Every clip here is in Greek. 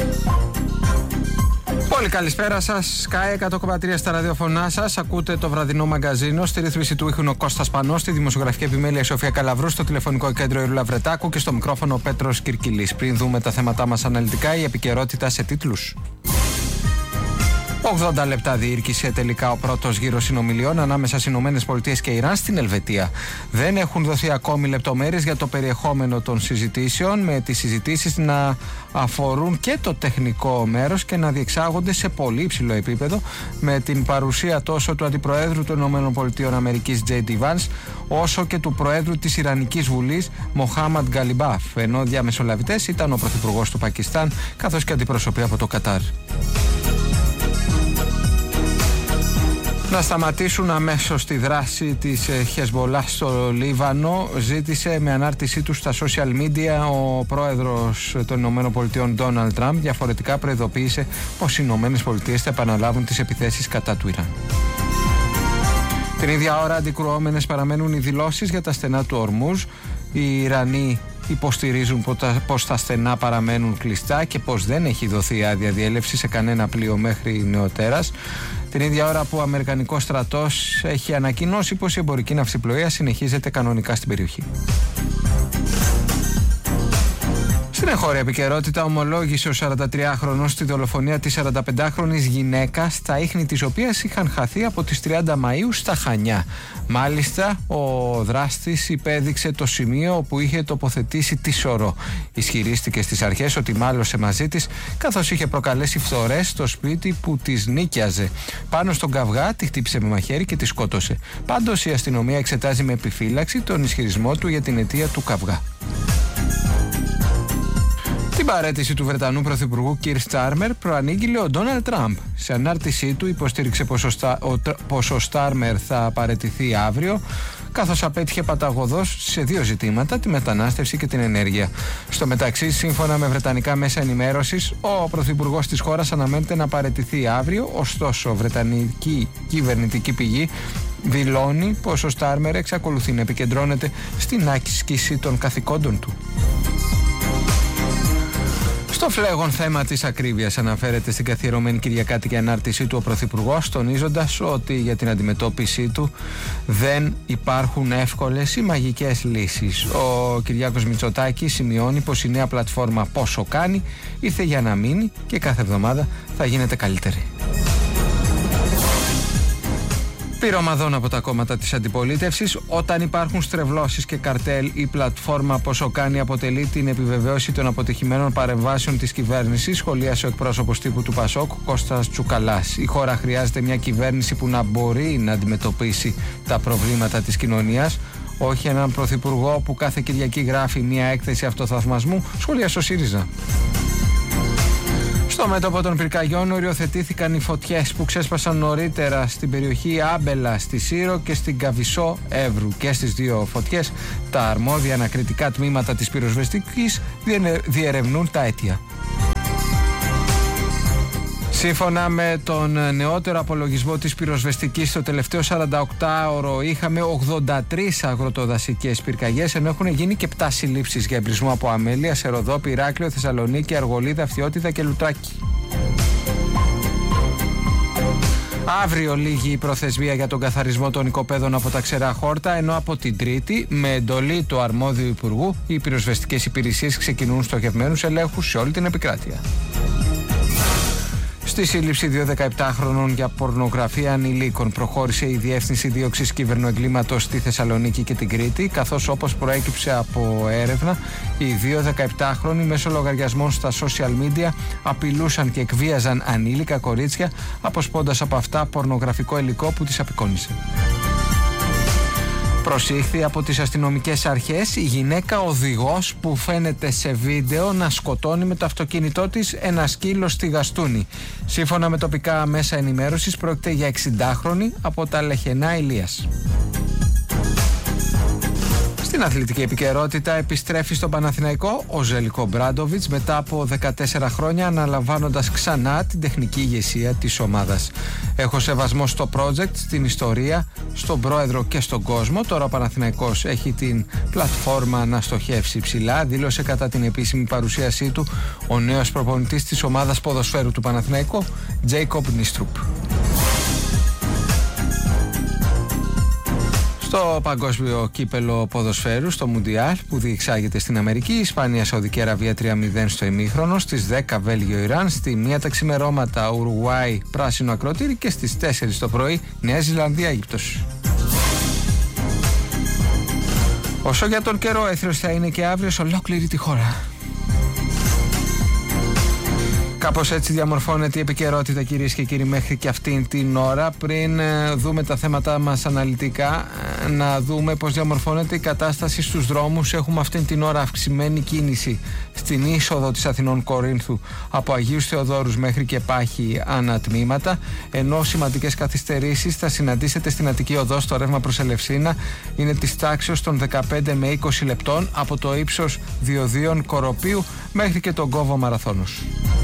Πολύ καλησπέρα σας. Sky 100,3 στα ραδιοφωνά σας. Ακούτε το βραδινό μαγκαζίνο. Στη ρύθμιση του ήχου ο Κώστας Πανός, στη δημοσιογραφική επιμέλεια η Σοφία Καλαβρού, στο τηλεφωνικό κέντρο η Ρούλα Βρετάκου και στο μικρόφωνο ο Πέτρος Κυρκυλής. Πριν δούμε τα θέματά μας αναλυτικά, η επικαιρότητα σε τίτλους. 80 λεπτά διήρκησε τελικά ο πρώτος γύρος συνομιλιών ανάμεσα στις ΗΠΑ και Ιράν στην Ελβετία. Δεν έχουν δοθεί ακόμη λεπτομέρειες για το περιεχόμενο των συζητήσεων, με τις συζητήσεις να αφορούν και το τεχνικό μέρος και να διεξάγονται σε πολύ υψηλό επίπεδο, με την παρουσία τόσο του Αντιπροέδρου των ΗΠΑ J.D. Vance, όσο και του Προέδρου της Ιρανικής Βουλής Μοχάμαντ Γκαλιμπάφ, ενώ διαμεσολαβητές ήταν ο Πρωθυπουργός του Πακιστάν καθώς και αντιπροσωπή από το Κατάρ. Να σταματήσουν αμέσως τη δράση της Χεσμολάχ στο Λίβανο, ζήτησε με ανάρτησή του στα social media ο πρόεδρος των ΗΠΑ Ντόναλντ Τραμπ. Διαφορετικά προειδοποίησε πως οι ΗΠΑ θα επαναλάβουν τις επιθέσεις κατά του Ιράν. Την ίδια ώρα αντικρουόμενες παραμένουν οι δηλώσεις για τα στενά του Ορμούζ. Οι Ιρανοί υποστηρίζουν πως τα στενά παραμένουν κλειστά και πως δεν έχει δοθεί άδεια διέλευση σε κανένα πλοίο μέχρι νεοτέρας. Την ίδια ώρα που ο Αμερικανικός στρατός έχει ανακοινώσει πως η εμπορική ναυσιπλοεία συνεχίζεται κανονικά στην περιοχή. Στην εγχώρια επικαιρότητα, ομολόγησε ο 43χρονος τη δολοφονία της 45χρονης γυναίκας, τα ίχνη της οποίας είχαν χαθεί από τις 30 Μαΐου στα Χανιά. Μάλιστα, ο δράστης υπέδειξε το σημείο όπου είχε τοποθετήσει τη σωρό. Ισχυρίστηκε στις αρχές ότι μάλωσε μαζί της, καθώς είχε προκαλέσει φθορές στο σπίτι που της νίκιαζε. Πάνω στον καυγά τη χτύπησε με μαχαίρι και τη σκότωσε. Πάντως, η αστυνομία εξετάζει με επιφύλαξη τον ισχυρισμό του για την αιτία του καυγά. Την παραίτηση του Βρετανού Πρωθυπουργού Κίρ Στάρμερ προανήγγειλε ο Ντόναλντ Τραμπ. Σε ανάρτησή του υποστήριξε πως ο Στάρμερ θα παραιτηθεί αύριο, καθώς απέτυχε παταγωδώς σε δύο ζητήματα, τη μετανάστευση και την ενέργεια. Στο μεταξύ, σύμφωνα με βρετανικά μέσα ενημέρωσης, ο πρωθυπουργός της χώρας αναμένεται να παραιτηθεί αύριο, ωστόσο βρετανική κυβερνητική πηγή δηλώνει πως ο Στάρμερ εξακολουθεί να επικεντρώνεται στην άσκηση των καθηκόντων του. Στο φλέγον θέμα της ακρίβειας αναφέρεται στην καθιερωμένη κυριακάτικη ανάρτησή του ο Πρωθυπουργός, τονίζοντας ότι για την αντιμετώπιση του δεν υπάρχουν εύκολες ή μαγικές λύσεις. Ο Κυριάκος Μητσοτάκης σημειώνει πως η νέα πλατφόρμα Πόσο Κάνει ήρθε για να μείνει και κάθε εβδομάδα θα γίνεται καλύτερη. Πυρομαδών από τα κόμματα της αντιπολίτευσης. Όταν υπάρχουν στρεβλώσεις και καρτέλ, η πλατφόρμα Πόσο Κάνει αποτελεί την επιβεβαίωση των αποτυχημένων παρεμβάσεων της κυβέρνησης, σχολίασε ο εκπρόσωπος τύπου του Πασόκ, Κώστας Τσουκαλάς. Η χώρα χρειάζεται μια κυβέρνηση που να μπορεί να αντιμετωπίσει τα προβλήματα της κοινωνίας, όχι έναν πρωθυπουργό που κάθε Κυριακή γράφει μια έκθεση αυτοθαυμασμού, σχολίασε ο ΣΥΡΙΖΑ. Στο μέτωπο των πυρκαγιών οριοθετήθηκαν οι φωτιές που ξέσπασαν νωρίτερα στην περιοχή Άμπελα, στη Σύρο και στην Καβισό Εύρου. Και στις δύο φωτιές τα αρμόδια ανακριτικά τμήματα της πυροσβεστικής διερευνούν τα αίτια. Σύμφωνα με τον νεότερο απολογισμό της πυροσβεστικής, το τελευταίο 48ωρο είχαμε 83 αγροτοδασικές πυρκαγιές, ενώ έχουν γίνει και 7 συλλήψεις για εμπρισμό από αμέλεια σε Ροδόπη, Ηράκλειο, Θεσσαλονίκη, Αργολίδα, Φθιώτιδα και Λουτράκη. Αύριο λήγει η προθεσμία για τον καθαρισμό των οικοπαίδων από τα ξερά χόρτα, ενώ από την Τρίτη, με εντολή του αρμόδιου υπουργού, οι πυροσβεστικές υπηρεσίες ξεκινούν στοχευμένους ελέγχους σε όλη την επικράτεια. Στη σύλληψη 2 17χρονων για πορνογραφία ανηλίκων προχώρησε η Διεύθυνση Δίωξης Κυβερνοεγκλήματος στη Θεσσαλονίκη και την Κρήτη, καθώς όπως προέκυψε από έρευνα, οι 2 17χρονοι μέσω λογαριασμών στα social media απειλούσαν και εκβίαζαν ανήλικα κορίτσια, αποσπώντας από αυτά πορνογραφικό υλικό που τις απεικόνισε. Προσήχθη από τις αστυνομικές αρχές η γυναίκα οδηγός που φαίνεται σε βίντεο να σκοτώνει με το αυτοκίνητό της ένα σκύλο στη Γαστούνη. Σύμφωνα με τοπικά μέσα ενημέρωσης, πρόκειται για 60χρονη από τα Λεχενά Ηλίας. Στην αθλητική επικαιρότητα επιστρέφει στον Παναθηναϊκό ο Ζέλικο Μπράντοβιτς μετά από 14 χρόνια, αναλαμβάνοντας ξανά την τεχνική ηγεσία της ομάδας. Έχω σεβασμό στο project, στην ιστορία, στον πρόεδρο και στον κόσμο. Τώρα ο Παναθηναϊκός έχει την πλατφόρμα να στοχεύσει ψηλά, δήλωσε κατά την επίσημη παρουσίασή του ο νέος προπονητής της ομάδας ποδοσφαίρου του Παναθηναϊκού, Τζέικοπ Νίστρουπ. Στο παγκόσμιο κύπελο ποδοσφαίρου, στο Μουντιάλ που διεξάγεται στην Αμερική, Ισπανία Σαουδική Αραβία 3-0 στο ημίχρονο, στις 10 Βέλγιο Ιράν, στη 1 τα ξημερώματα Ουρουγουάη πράσινο ακροτήρι και στις 4 το πρωί Νέα Ζηλανδία Αίγυπτος. Όσο για τον καιρό, έθριος θα είναι και αύριο σε ολόκληρη τη χώρα. Κάπως έτσι διαμορφώνεται η επικαιρότητα, κυρίες και κύριοι, μέχρι και αυτήν την ώρα. Πριν δούμε τα θέματα μας αναλυτικά, να δούμε πώς διαμορφώνεται η κατάσταση στους δρόμους. Έχουμε αυτήν την ώρα αυξημένη κίνηση στην είσοδο της Αθηνών Κορίνθου από Αγίους Θεοδόρους μέχρι και Πάχη ανατμήματα, ενώ σημαντικές καθυστερήσεις θα συναντήσετε στην Αττική Οδό στο ρεύμα προς Ελευσίνα. Είναι της τάξεως των 15 με 20 λεπτών από το ύψος Διοδίων Κοροπίου μέχρι και τον κόβο Μαραθώνος.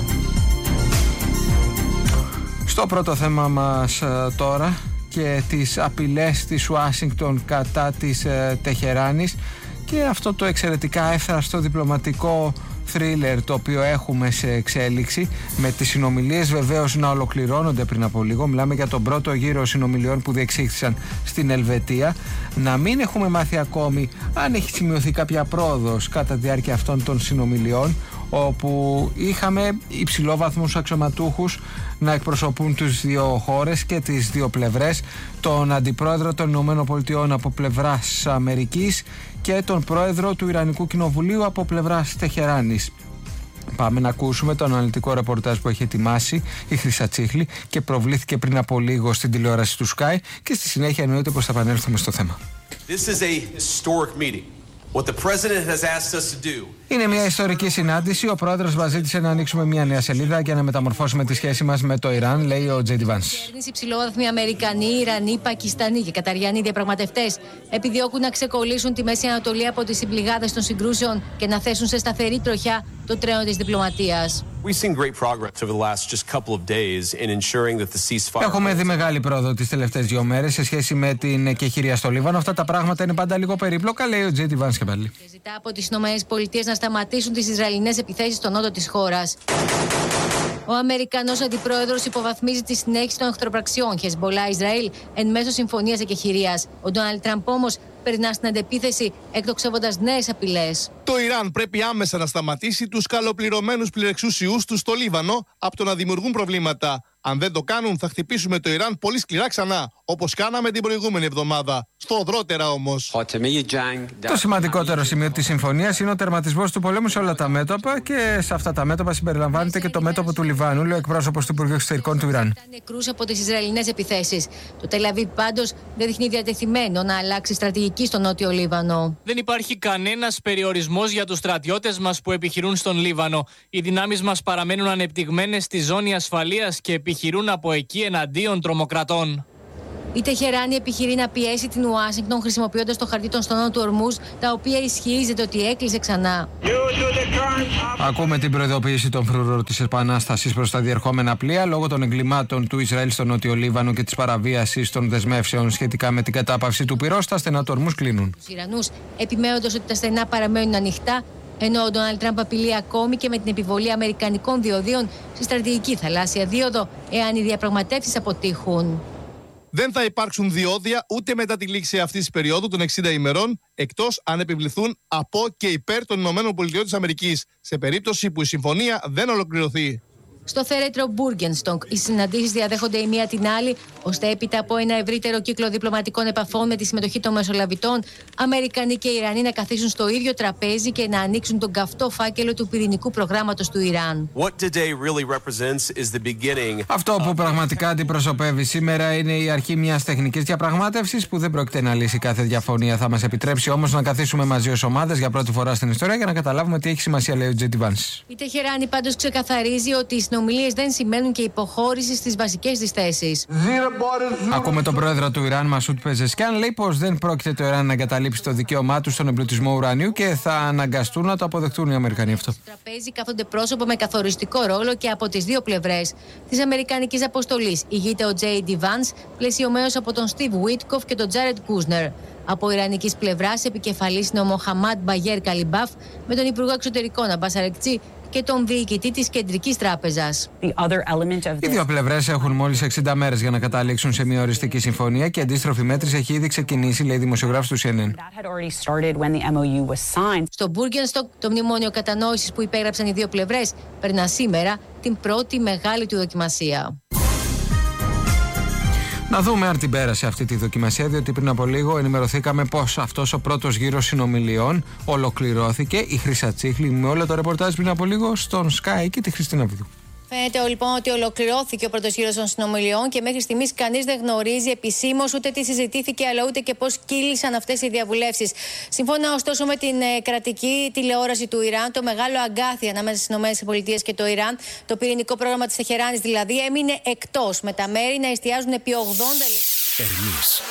Στο πρώτο θέμα μας τώρα και τις απειλές της Ουάσιγκτον κατά της Τεχεράνης και αυτό το εξαιρετικά εύθραστο διπλωματικό θρίλερ το οποίο έχουμε σε εξέλιξη, με τις συνομιλίες βεβαίως να ολοκληρώνονται πριν από λίγο. Μιλάμε για τον πρώτο γύρο συνομιλιών που διεξήχθησαν στην Ελβετία. Να μην έχουμε μάθει ακόμη αν έχει σημειωθεί κάποια πρόοδος κατά τη διάρκεια αυτών των συνομιλιών, όπου είχαμε υψηλόβαθμους αξιωματούχους να εκπροσωπούν τις δύο χώρες και τις δύο πλευρές, τον αντιπρόεδρο των ΗΠΑ από πλευράς Αμερικής και τον πρόεδρο του Ιρανικού Κοινοβουλίου από πλευράς Τεχεράνης. Πάμε να ακούσουμε το αναλυτικό ρεπορτάζ που έχει ετοιμάσει η Χρύσα Τσίχλη και προβλήθηκε πριν από λίγο στην τηλεόραση του Sky, και στη συνέχεια εννοείται πως θα επανέλθουμε στο θέμα. This is a historic meeting. What the president has asked us to do. Είναι μια ιστορική συνάντηση. Ο πρόεδρος μας ζήτησε να ανοίξουμε μια νέα σελίδα και να μεταμορφώσουμε τη σχέση μας με το Ιράν, λέει ο Τζέιντι Βάνς. Υψηλόβαθμοι Αμερικανοί, Ιρανοί, Πακιστανοί και Καταριανοί διαπραγματευτές επιδιώκουν να ξεκολλήσουν τη Μέση Ανατολή από τις συμπληγάδες των συγκρούσεων και να θέσουν σε σταθερή τροχιά το τρένο της διπλωματίας. Έχουμε δει μεγάλη πρόοδο τις τελευταίες 2 μέρες σε σχέση με την εκεχηρία στο Λίβανο. Αυτά τα πράγματα είναι πάντα λίγο περίπλοκα, λέει ο Τζέιντι Βάνς και πάλι. Ζητά από τις ΗΠΑ να σταματήσουν τις Ισραηλινές επιθέσεις στον νότο της χώρας. Ο Αμερικανός αντιπρόεδρος υποβαθμίζει τη συνέχιση των εχθροπραξιών Χεσμπολά-Ισραήλ εν μέσω συμφωνίας εκεχηρίας. Ο Ντόναλντ Τραμπ όμως περνά στην αντεπίθεση, εκτοξεύοντας νέες απειλές. Το Ιράν πρέπει άμεσα να σταματήσει τους καλοπληρωμένους πληρεξούσιους του στο Λίβανο από το να δημιουργούν προβλήματα. Αν δεν το κάνουν, θα χτυπήσουμε το Ιράν πολύ σκληρά ξανά, όπως κάναμε την προηγούμενη εβδομάδα. Σφοδρότερα όμως. Το σημαντικότερο σημείο της συμφωνίας είναι ο τερματισμός του πολέμου σε όλα τα μέτωπα, και σε αυτά τα μέτωπα συμπεριλαμβάνεται και το μέτωπο του Λιβάνου, λέει ο εκπρόσωπος του Υπουργείου Εξωτερικών του Ιράν. Ήταν νεκρούς από τις Ισραηλινές επιθέσεις. Το Τελ-Αβίβ πάντως δεν δείχνει διατεθειμένο να αλλάξει στρατηγική στο νότιο Λίβανο. Δεν υπάρχει κανένας περιορισμός για τους στρατιώτες μας που επιχειρούν στον Λίβανο. Οι δυνάμεις μας παραμένουν ανεπτυγμένες στη ζώνη ασφαλείας και επιχειρούν από εκεί εναντίον τρομοκρατών. Η Τεχεράνη επιχειρεί να πιέσει την Ουάσιγκτον χρησιμοποιώντας το χαρτί των στενών του Ορμούζ, τα οποία ισχυρίζεται ότι έκλεισε ξανά. Ακούμε την προειδοποίηση των φρουρών της Επανάστασης προς τα διερχόμενα πλοία λόγω των εγκλημάτων του Ισραήλ στο νότιο Λίβανο και της παραβίασης των δεσμεύσεων σχετικά με την κατάπαυση του πυρός. Τα στενά του Ορμούζ κλείνουν. Τους Ιρανούς επιμένοντας ότι τα στενά παραμένουν ανοιχτά, ενώ ο Ντόναλντ Τραμπ απειλεί ακόμη και με την επιβολή αμερικανικών διοδίων στη στρατηγική θαλάσσια δίωδο, εάν οι διαπραγματεύσεις αποτύχουν. Δεν θα υπάρξουν διόδια ούτε μετά τη λήξη αυτής της περίοδου των 60 ημερών, εκτός αν επιβληθούν από και υπέρ των ΗΠΑ, σε περίπτωση που η συμφωνία δεν ολοκληρωθεί. Στο θέρετρο Μπούργενστονκ, οι συναντήσεις διαδέχονται η μία την άλλη, ώστε έπειτα από ένα ευρύτερο κύκλο διπλωματικών επαφών με τη συμμετοχή των μεσολαβητών, Αμερικανοί και Ιρανοί να καθίσουν στο ίδιο τραπέζι και να ανοίξουν τον καυτό φάκελο του πυρηνικού προγράμματος του Ιράν. Αυτό που πραγματικά αντιπροσωπεύει σήμερα είναι η αρχή μιας τεχνικής διαπραγμάτευσης που δεν πρόκειται να λύσει κάθε διαφωνία. Θα μας επιτρέψει όμως να καθίσουμε μαζί ως ομάδες για πρώτη φορά στην ιστορία για να καταλάβουμε τι έχει σημασία, λέει ο Τζέιντι Βάνς. Η Τεχεράνη πάντως ξεκαθαρίζει ότι οι συνομιλίες δεν σημαίνουν και υποχώρηση στις βασικές της θέσεις. Ακούμε τον πρόεδρο του Ιράν, Μασούτ Πεζεσκιάν, λέει πως δεν πρόκειται το Ιράν να εγκαταλείψει το δικαίωμά του στον εμπλουτισμό ουρανίου και θα αναγκαστούν να το αποδεχτούν οι Αμερικανοί αυτό. Στο τραπέζι κάθονται πρόσωπα με καθοριστικό ρόλο και από τις δύο πλευρές της Αμερικανικής αποστολής. Ηγείται ο J.D. Vance, πλαισιωμένος από τον Steve Witkoff και τον Jared Kushner. Από ιρανικής πλευράς, επικεφαλής είναι ο Μοχαμάντ Μπαγέρ Καλιμπάφ, με τον Υπουργό Εξωτερικών Αμπάς Αρακτσί και τον διοικητή της Κεντρικής Τράπεζας. Οι δύο πλευρές έχουν μόλις 60 μέρες για να καταλήξουν σε μια οριστική συμφωνία και αντίστροφη μέτρηση έχει ήδη ξεκινήσει, λέει δημοσιογράφος του CNN. Στο Μπούργενστοκ, το μνημόνιο κατανόησης που υπέγραψαν οι δύο πλευρές περνά σήμερα την πρώτη μεγάλη του δοκιμασία. Να δούμε αν την πέρασε αυτή τη δοκιμασία, διότι πριν από λίγο ενημερωθήκαμε πως αυτός ο πρώτος γύρος συνομιλιών ολοκληρώθηκε. Η Χρύσα Τσίχλη με όλο το ρεπορτάζ πριν από λίγο στον Sky και τη Χριστίνα Βίδου. Φαίνεται λοιπόν ότι ολοκληρώθηκε ο πρώτος γύρος των συνομιλιών και μέχρι στιγμής κανείς δεν γνωρίζει επισήμως ούτε τι συζητήθηκε αλλά ούτε και πώς κύλησαν αυτές οι διαβουλεύσεις. Σύμφωνα ωστόσο με την κρατική τηλεόραση του Ιράν, το μεγάλο αγκάθι ανάμεσα στις ΗΠΑ και το Ιράν, το πυρηνικό πρόγραμμα της Τεχεράνης δηλαδή, έμεινε εκτός, με τα μέρη να εστιάζουν επί 80 λεπτά. Ερμής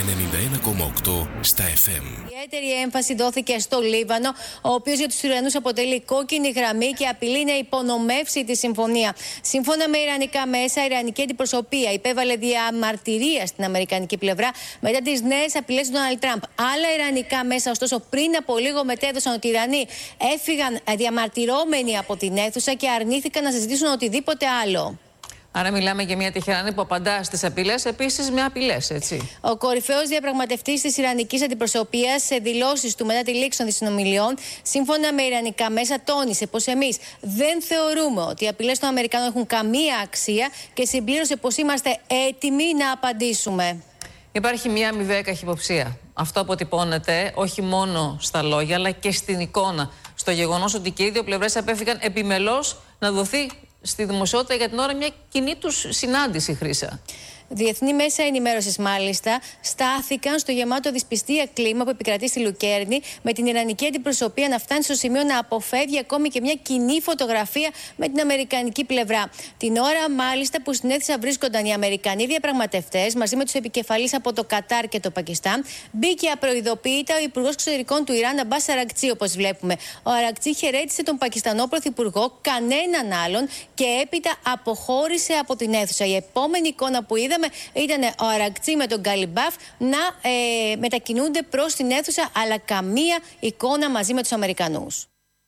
91,8 στα FM. Ιδιαίτερη έμφαση δόθηκε στο Λίβανο, ο οποίος για τους Ιρανούς αποτελεί κόκκινη γραμμή και απειλεί να υπονομεύσει τη συμφωνία. Σύμφωνα με ιρανικά μέσα, η ιρανική αντιπροσωπεία υπέβαλε διαμαρτυρία στην αμερικανική πλευρά μετά τις νέες απειλές του Ντόναλντ Τραμπ. Άλλα ιρανικά μέσα, ωστόσο, πριν από λίγο μετέδωσαν ότι οι Ιρανοί έφυγαν διαμαρτυρώμενοι από την αίθουσα και αρνήθηκαν να συζητήσουν οτιδήποτε άλλο. Άρα μιλάμε για μια Τεχεράνη που απαντά στις απειλές, επίσης με απειλές, έτσι. Ο κορυφαίος διαπραγματευτής της Ιρανικής αντιπροσωπείας σε δηλώσεις του μετά τη λήξη των συνομιλιών, σύμφωνα με ιρανικά μέσα, τόνισε πως εμείς δεν θεωρούμε ότι οι απειλές των Αμερικανών έχουν καμία αξία και συμπλήρωσε πως είμαστε έτοιμοι να απαντήσουμε. Υπάρχει μια αμοιβαία καχυποψία. Αυτό αποτυπώνεται όχι μόνο στα λόγια, αλλά και στην εικόνα. Στο γεγονός ότι και οι δύο πλευρές απέφυγαν επιμελώς να δοθεί στη δημοσιότητα για την ώρα μια κοινή τους συνάντηση, Χρύσα. Διεθνή μέσα ενημέρωσης, μάλιστα, στάθηκαν στο γεμάτο δυσπιστία κλίμα που επικρατεί στη Λουκέρνη, με την ιρανική αντιπροσωπεία να φτάνει στο σημείο να αποφεύγει ακόμη και μια κοινή φωτογραφία με την αμερικανική πλευρά. Την ώρα, μάλιστα, που στην αίθουσα βρίσκονταν οι Αμερικανοί διαπραγματευτές μαζί με τους επικεφαλείς από το Κατάρ και το Πακιστάν, μπήκε απροειδοποίητα ο Υπουργός Εξωτερικών του Ιράν, Αμπάς Αρακτσί, όπως βλέπουμε. Ο Αρακτσί χαιρέτησε τον Πακιστανό Πρωθυπουργό, κανέναν άλλον, και έπειτα αποχώρησε από την αίθουσα. Η επόμενη εικόνα που είδαμε ήταν ο Αρακτσί με τον Καλιμπάφ να μετακινούνται προς την αίθουσα, αλλά καμία εικόνα μαζί με τους Αμερικανούς.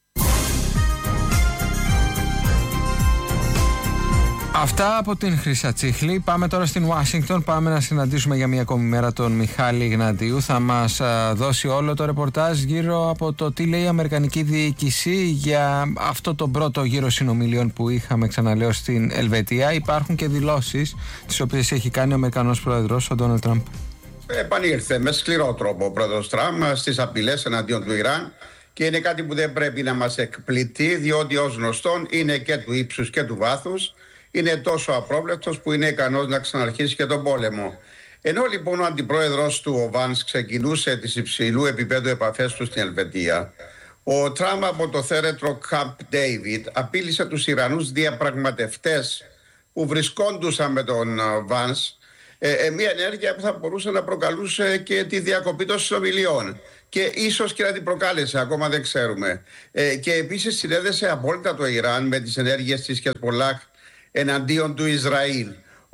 Αυτά από την Χρύσα Τσίχλη. Πάμε τώρα στην Ουάσιγκτον. Πάμε να συναντήσουμε για μία ακόμη μέρα τον Μιχάλη Γναντίου. Θα μας δώσει όλο το ρεπορτάζ γύρω από το τι λέει η Αμερικανική διοίκηση για αυτό το πρώτο γύρο συνομιλιών που είχαμε, ξαναλέω, στην Ελβετία. Υπάρχουν και δηλώσεις τις οποίες έχει κάνει ο Αμερικανός Πρόεδρος, ο Ντόναλντ Τραμπ. Επανήλθε με σκληρό τρόπο ο Πρόεδρος Τραμπ στις απειλές εναντίον του Ιράν. Και είναι κάτι που δεν πρέπει να μας εκπληκτεί, διότι ως γνωστόν είναι και του ύψους και του βάθους. Είναι τόσο απρόβλεπτος που είναι ικανός να ξαναρχίσει και τον πόλεμο. Ενώ λοιπόν ο αντιπρόεδρος του, ο Βάνς, ξεκινούσε τις υψηλού επίπεδου επαφές του στην Ελβετία, ο Τραμπ από το θέρετρο Camp David απείλησε τους Ιρανούς διαπραγματευτές που βρισκόντουσαν με τον Βάνς, μια ενέργεια που θα μπορούσε να προκαλούσε και τη διακοπή των συνομιλιών. Και ίσως και να την προκάλεσε, ακόμα δεν ξέρουμε. Και επίσης συνέδεσε απόλυτα το Ιράν με τις ενέργειες της Χεσμπολάχ εναντίον του Ισραήλ.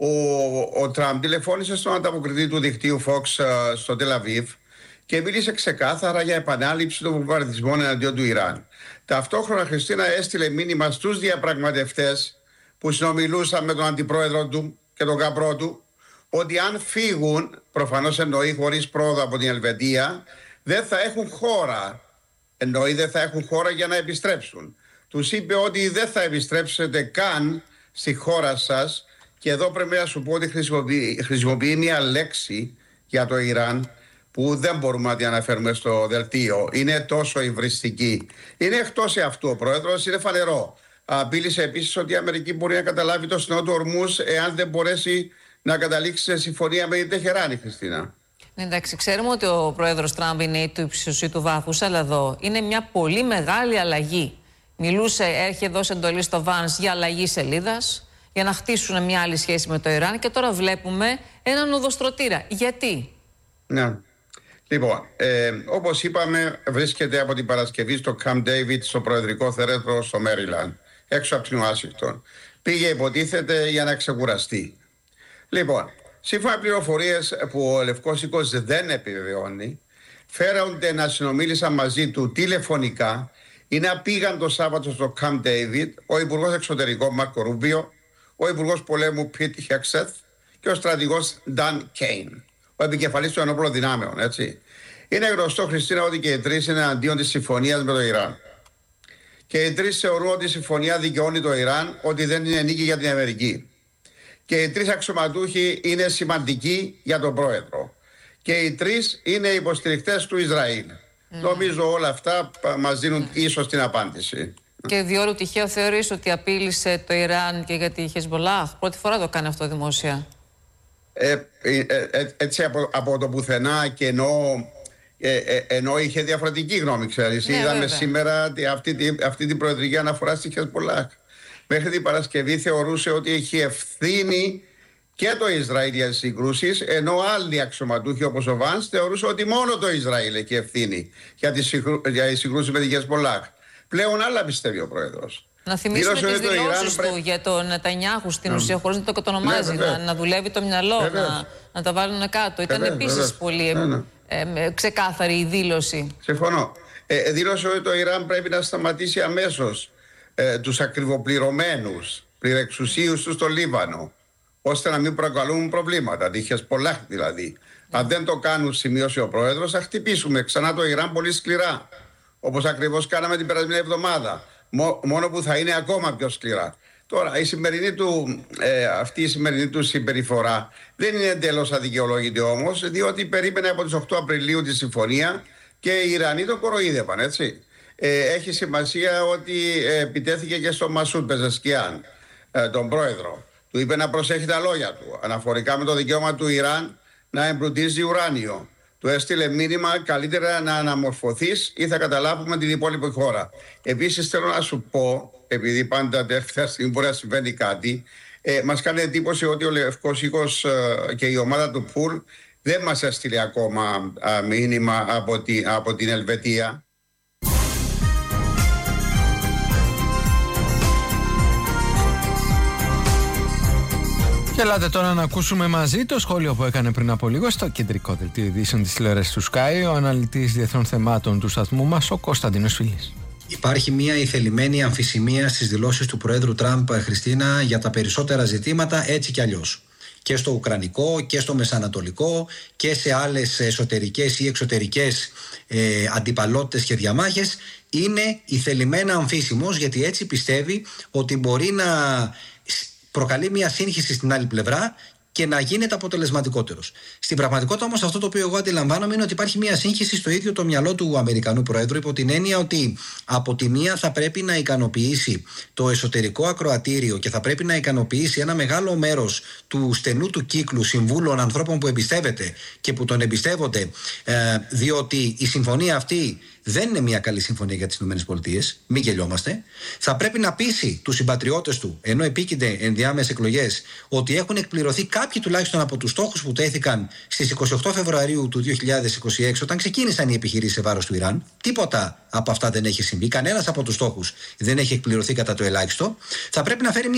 Ο Τραμπ τηλεφώνησε στον ανταποκριτή του δικτύου Fox στο Τελαβίβ και μίλησε ξεκάθαρα για επανάληψη των βομβαρδισμών εναντίον του Ιράν. Ταυτόχρονα, Χριστίνα, έστειλε μήνυμα στους διαπραγματευτές που συνομιλούσαν με τον αντιπρόεδρο του και τον γαμπρό του, ότι αν φύγουν, προφανώς εννοεί χωρίς πρόοδο από την Ελβετία, δεν θα έχουν χώρα. Εννοεί δεν θα έχουν χώρα για να επιστρέψουν. Τους είπε ότι δεν θα επιστρέψετε καν στη χώρα σας, και εδώ πρέπει να σου πω ότι χρησιμοποιεί μια λέξη για το Ιράν που δεν μπορούμε να την αναφέρουμε στο δελτίο. Είναι τόσο υβριστική. Είναι εκτός αυτού ο πρόεδρος, είναι φανερό. Απείλησε επίσης ότι η Αμερική μπορεί να καταλάβει το στενό του Ορμούζ εάν δεν μπορέσει να καταλήξει σε συμφωνία με την Τεχεράνη, Χριστίνα. Εντάξει, ξέρουμε ότι ο πρόεδρος Τραμπ είναι του ύψους ή του βάθους, αλλά εδώ είναι μια πολύ μεγάλη αλλαγή. Μιλούσε, έχει δώσει εντολή στο Vance για αλλαγή σελίδας, για να χτίσουν μια άλλη σχέση με το Ιράν και τώρα βλέπουμε έναν οδοστρωτήρα. Γιατί? Ναι. Λοιπόν, όπως είπαμε, βρίσκεται από την Παρασκευή στο Camp David, στο Προεδρικό Θέρετρο στο Μέριλαντ, έξω από την Ουάσιγκτον. Πήγε, υποτίθεται, για να ξεκουραστεί. Λοιπόν, σύμφωνα με πληροφορίες που ο Λευκός Οίκος δεν επιβεβαιώνει, φέρονται να συνομίλησαν μαζί του τηλεφωνικά ή να πήγαν το Σάββατο στο Camp David ο Υπουργός Εξωτερικών Μάρκο Ρούμπιο, ο Υπουργός Πολέμου Πιτ Χέξεθ και ο στρατηγός Νταν Κέιν, ο επικεφαλής των ενόπλων δυνάμεων, έτσι. Είναι γνωστό, Χριστίνα, ότι και οι τρεις είναι αντίον της συμφωνίας με το Ιράν. Και οι τρεις θεωρούν ότι η συμφωνία δικαιώνει το Ιράν, ότι δεν είναι νίκη για την Αμερική. Και οι τρεις αξιωματούχοι είναι σημαντικοί για τον πρόεδρο. Και οι τρεις είναι υποστηρικτές του Ισραήλ. Νομίζω όλα αυτά μας δίνουν ίσως την απάντηση. Και διόλου τυχαίο θεωρείς ότι απείλησε το Ιράν και για τη Χεσμπολάχ? Πρώτη φορά το κάνει αυτό δημόσια. Έτσι από το πουθενά, και ενώ είχε διαφορετική γνώμη, ξέρεις. Ναι, είδαμε σήμερα αυτή την προεδρική αναφορά στη Χεσμπολάχ. Μέχρι την Παρασκευή θεωρούσε ότι έχει ευθύνη και το Ισραήλ για τις συγκρούσεις, ενώ άλλοι αξιωματούχοι όπως ο Βάνς θεωρούσε ότι μόνο το Ισραήλ έχει ευθύνη για τις συγκρούσεις με τη Χεσμπολάχ. Πλέον άλλα πιστεύει ο πρόεδρος. Να θυμίσουμε τις δηλώσεις του για τον Νετανιάχου στην ουσία, χωρίς να το κατονομάζει, να δουλεύει το μυαλό, να τα βάλουν κάτω. Ήταν επίσης πολύ ξεκάθαρη η δήλωση. Συμφωνώ. Δήλωσε ότι το Ιράν πρέπει να σταματήσει αμέσως τους ακριβοπληρωμένους πληρεξουσίους του στο Λίβανο, ώστε να μην προκαλούν προβλήματα, τη Χεσμπολάχ δηλαδή. Αν δεν το κάνουν, σημείωσε ο πρόεδρος, θα χτυπήσουμε ξανά το Ιράν πολύ σκληρά. Όπως ακριβώς κάναμε την περασμένη εβδομάδα. Μόνο που θα είναι ακόμα πιο σκληρά. Τώρα, αυτή η σημερινή του συμπεριφορά δεν είναι εντελώς αδικαιολόγητη όμως, διότι περίμενε από τις 8 Απριλίου τη συμφωνία και οι Ιρανοί τον κοροϊδεύαν, έτσι. Έχει σημασία ότι επιτέθηκε και στον Μασούντ Πεζεσκιάν, τον πρόεδρο. Του είπε να προσέχει τα λόγια του αναφορικά με το δικαίωμα του Ιράν να εμπλουτίζει ουράνιο. Του έστειλε μήνυμα, καλύτερα να αναμορφωθείς ή θα καταλάβουμε την υπόλοιπη χώρα. Επίσης θέλω να σου πω, επειδή πάντα τελευταία στιγμή μπορεί να συμβαίνει κάτι, μας κάνει εντύπωση ότι ο Λευκός Οίκος και η ομάδα του Πουλ δεν μας έστειλε ακόμα μήνυμα από την Ελβετία. Και ελάτε τώρα να ακούσουμε μαζί το σχόλιο που έκανε πριν από λίγο στο κεντρικό δελτίο ειδήσεων της τηλεόρασης του Sky ο αναλυτής διεθνών θεμάτων του σταθμού μας, ο Κωνσταντίνος Φιλής. Υπάρχει μια ηθελημένη αμφισημία στις δηλώσεις του Προέδρου Τραμπ, Χριστίνα, για τα περισσότερα ζητήματα έτσι κι αλλιώς. Και στο Ουκρανικό και στο Μεσανατολικό και σε άλλες εσωτερικές ή εξωτερικές αντιπαλότητες και διαμάχες. Είναι ηθελημένα αμφίσιμος, γιατί έτσι πιστεύει ότι μπορεί να προκαλεί μια σύγχυση στην άλλη πλευρά και να γίνεται αποτελεσματικότερος. Στην πραγματικότητα όμως αυτό το οποίο εγώ αντιλαμβάνομαι είναι ότι υπάρχει μια σύγχυση στο ίδιο το μυαλό του Αμερικανού Προέδρου, υπό την έννοια ότι από τη μία θα πρέπει να ικανοποιήσει το εσωτερικό ακροατήριο και θα πρέπει να ικανοποιήσει ένα μεγάλο μέρος του στενού του κύκλου συμβούλων ανθρώπων που εμπιστεύεται και που τον εμπιστεύονται, διότι η συμφωνία αυτή δεν είναι μια καλή συμφωνία για τις ΗΠΑ, μην γελιόμαστε. Θα πρέπει να πείσει τους συμπατριώτες του, ενώ επίκυνται ενδιάμεσες εκλογές, ότι έχουν εκπληρωθεί κάποιοι τουλάχιστον από τους στόχους που τέθηκαν στις 28 Φεβρουαρίου του 2026, όταν ξεκίνησαν οι επιχειρήσεις σε βάρος του Ιράν. Τίποτα από αυτά δεν έχει συμβεί. Κανένας από τους στόχους δεν έχει εκπληρωθεί κατά το ελάχιστο. Θα πρέπει να φέρει